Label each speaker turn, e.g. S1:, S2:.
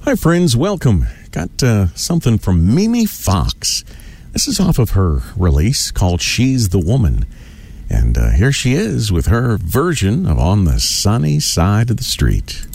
S1: Hi, friends. Welcome. Got something from Mimi Fox. This is off of her release called She's the Woman. And here she is with her version of On the Sunny Side of the Street.